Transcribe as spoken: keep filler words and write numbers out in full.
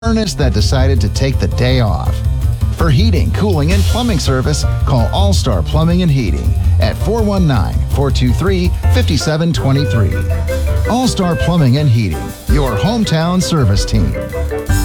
Ernest that decided to take the day off. For heating, cooling, and plumbing service, call All Star Plumbing and Heating at four one nine, four two three, five seven two three. All Star Plumbing and Heating, your hometown service team.